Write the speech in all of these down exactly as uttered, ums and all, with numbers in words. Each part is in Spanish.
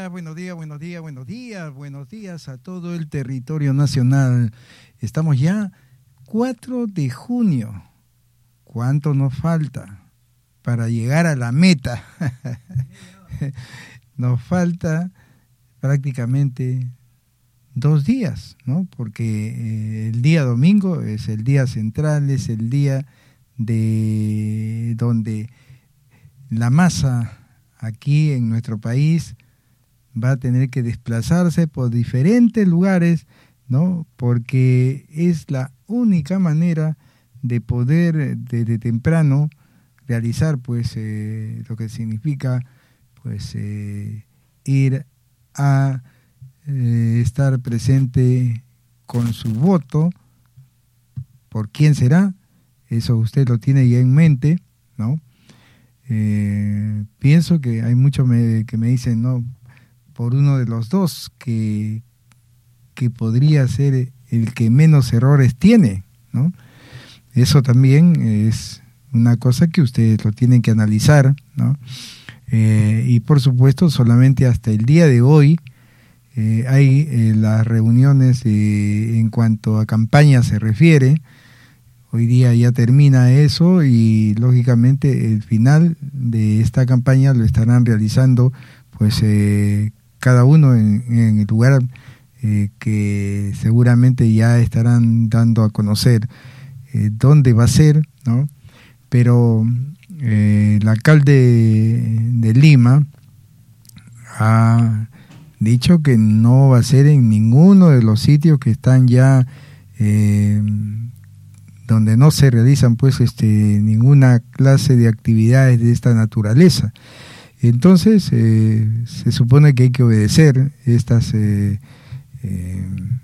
días, buenos días, buenos días, buenos días, buenos días a todo el territorio nacional. Estamos ya cuatro de junio. ¿Cuánto nos falta para llegar a la meta? Nos falta prácticamente dos días, ¿no? Porque eh, el día domingo es el día central, es el día de donde la masa aquí en nuestro país va a tener que desplazarse por diferentes lugares, ¿no? Porque es la única manera de poder desde temprano realizar, pues, eh, lo que significa, pues, eh, ir a eh, estar presente con su voto. ¿Por quién será? Eso usted lo tiene ya en mente, ¿no? Eh, pienso que hay muchos me, que me dicen, no, por uno de los dos que, que podría ser el que menos errores tiene, ¿no? Eso también es una cosa que ustedes lo tienen que analizar, ¿no? Eh, y por supuesto, solamente hasta el día de hoy eh, hay eh, las reuniones eh, en cuanto a campaña se refiere. Hoy día ya termina eso y lógicamente el final de esta campaña lo estarán realizando pues eh, cada uno en, en el lugar eh, que seguramente ya estarán dando a conocer eh, dónde va a ser, ¿no? Pero eh, el alcalde de Lima ha dicho que no va a ser en ninguno de los sitios que están ya eh, donde no se realizan pues este ninguna clase de actividades de esta naturaleza. Entonces eh, se supone que hay que obedecer estas eh, eh,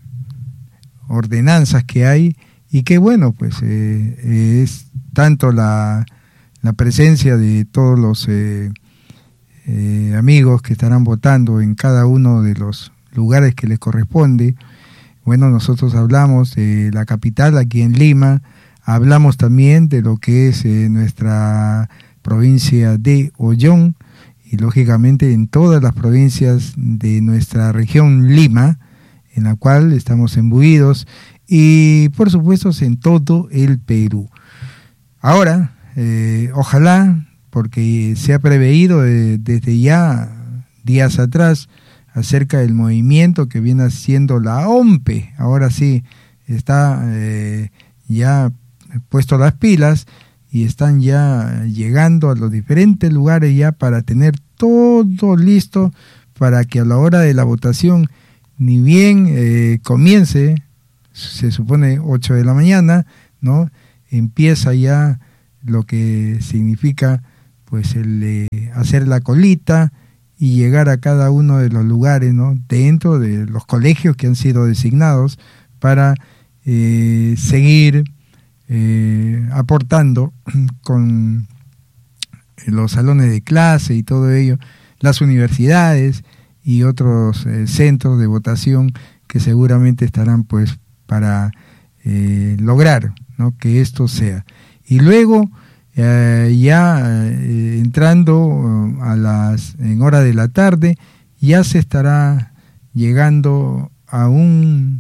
ordenanzas que hay y que bueno pues eh, es tanto la, la presencia de todos los eh, eh, amigos que estarán votando en cada uno de los lugares que les corresponde. Bueno, nosotros hablamos de la capital aquí en Lima, hablamos también de lo que es eh, nuestra provincia de Ollón y lógicamente en todas las provincias de nuestra región Lima, en la cual estamos imbuidos, y por supuesto en todo el Perú. Ahora, eh, ojalá, porque se ha preveído eh, desde ya días atrás acerca del movimiento que viene haciendo la O M P E, ahora sí está eh, ya puesto las pilas y están ya llegando a los diferentes lugares ya para tener todo listo para que a la hora de la votación ni bien eh, comience, se supone ocho de la mañana, ¿no? Empieza ya lo que significa pues el eh, hacer la colita y llegar a cada uno de los lugares, ¿no? Dentro de los colegios que han sido designados para eh, seguir eh, aportando con los salones de clase y todo ello, las universidades y otros eh, centros de votación que seguramente estarán pues para eh, lograr, ¿no? Que esto sea. Y luego eh, ya eh, entrando a las en hora de la tarde ya se estará llegando a un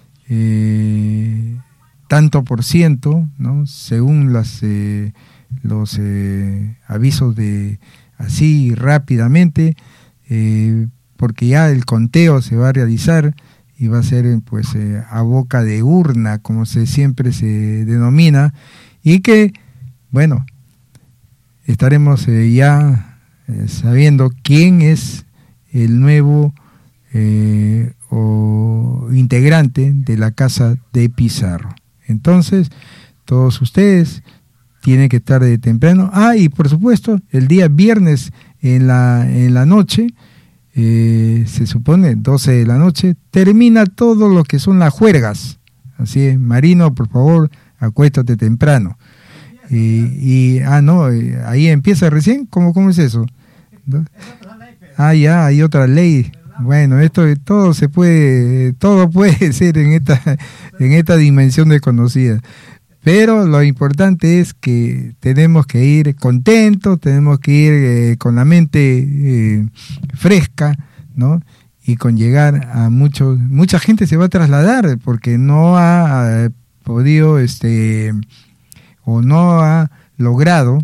eh, tanto por ciento, ¿no? Según las eh, los eh, avisos de así rápidamente, eh, porque ya el conteo se va a realizar y va a ser pues eh, a boca de urna, como se siempre se denomina, y que bueno, estaremos eh, ya eh, sabiendo quién es el nuevo eh, o integrante de la Casa de Pizarro. Entonces, todos ustedes tienen que estar de temprano. Ah, y por supuesto, el día viernes en la, en la noche, eh, se supone doce de la noche, termina todo lo que son las juergas. Así es, Marino, por favor, acuéstate temprano. Y, y ah, no, ahí empieza recién, ¿cómo, cómo es eso? ¿No? Ah, ya, hay otra ley. Bueno, esto todo se puede, todo puede ser en esta, en esta dimensión desconocida. Pero lo importante es que tenemos que ir contentos, tenemos que ir eh, con la mente eh, fresca, ¿no? Y con llegar a muchos, mucha gente se va a trasladar porque no ha eh, podido, este, o no ha logrado,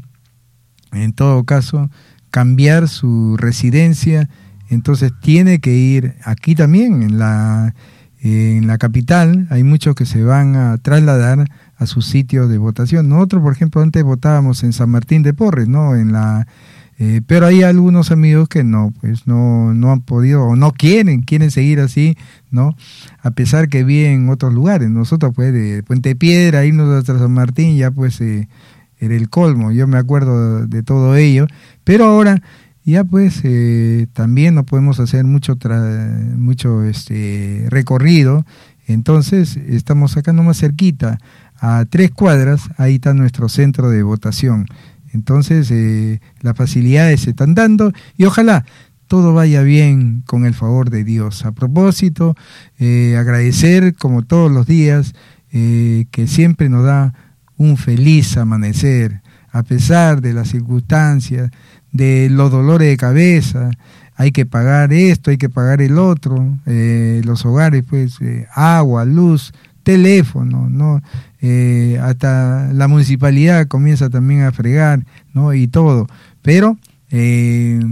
en todo caso, cambiar su residencia. Entonces tiene que ir aquí también, en la, en la capital, hay muchos que se van a trasladar a sus sitios de votación. Nosotros, por ejemplo, antes votábamos en San Martín de Porres, ¿no? En la, eh, pero hay algunos amigos que no, pues no, no han podido o no quieren, quieren seguir así, ¿no? A pesar que viven en otros lugares. Nosotros, pues, de Puente Piedra, irnos hasta San Martín, ya pues eh, era el colmo. Yo me acuerdo de todo ello, pero ahora ya pues eh, también no podemos hacer mucho tra- mucho este recorrido. Entonces estamos acá nomás cerquita, a tres cuadras, ahí está nuestro centro de votación. Entonces eh, las facilidades se están dando y ojalá todo vaya bien con el favor de Dios. A propósito, eh, agradecer como todos los días eh, que siempre nos da un feliz amanecer, a pesar de las circunstancias, de los dolores de cabeza, hay que pagar esto, hay que pagar el otro, eh, los hogares, pues, eh, agua, luz, teléfono, ¿no? Eh, hasta la municipalidad comienza también a fregar, ¿no? Y todo, pero eh,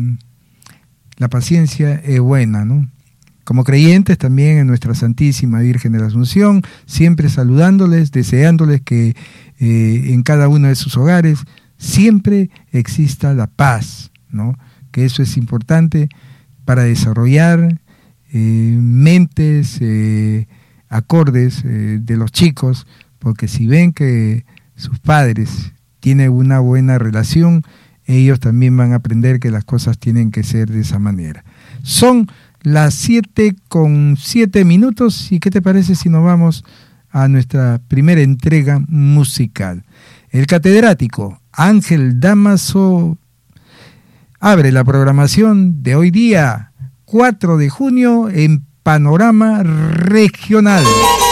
la paciencia es buena, ¿no? Como creyentes también en nuestra Santísima Virgen de la Asunción, siempre saludándoles, deseándoles que eh, en cada uno de sus hogares siempre exista la paz, ¿no? Que eso es importante para desarrollar eh, mentes eh, acordes eh, de los chicos, porque si ven que sus padres tienen una buena relación, ellos también van a aprender que las cosas tienen que ser de esa manera. Son las siete con siete minutos, y ¿qué te parece si nos vamos a nuestra primera entrega musical? El catedrático Ángel Dámaso abre la programación de hoy día, cuatro de junio, en Panorama Regional.